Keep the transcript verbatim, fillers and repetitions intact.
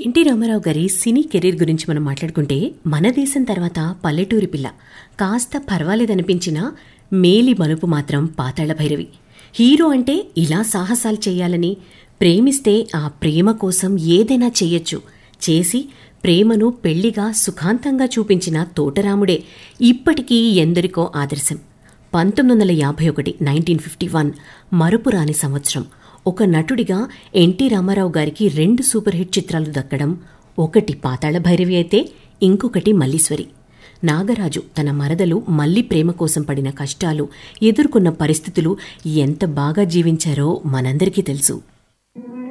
NT Ramarao గారి సినీ career గురించి మనం మాట్లాడుకుంటే మన దేశం తర్వాత పల్లెటూరి పిల్ల కాస్త పర్వాలేదనిపించినా మేలి మలుపు మాత్రం పాతాళ భైరవి. హీరో అంటే ఇలా సాహసాలు చేయాలని, ప్రేమిస్తే ఆ ప్రేమ కోసం ఏదైనా చెయ్యొచ్చు, చేసి ప్రేమను పెళ్లిగా సుఖాంతంగా చూపించిన తోటరాముడే ఇప్పటికీ ఎందరికో ఆదర్శం. పంతొమ్మిది వందల యాభై ఒకటి నైన్టీన్ ఫిఫ్టీ వన్ మరుపురాని సంవత్సరం. ఒక నటుడిగా ఎన్టీ రామారావు గారికి రెండు సూపర్ హిట్ చిత్రాలు దక్కడం, ఒకటి పాతాళ భైరవి అయితే ఇంకొకటి మల్లీశ్వరి. నాగరాజు తన మరదలు మల్లి ప్రేమ కోసం పడిన కష్టాలు, ఎదుర్కొన్న పరిస్థితులు ఎంత బాగా జీవించారో మనందరికీ తెలుసు.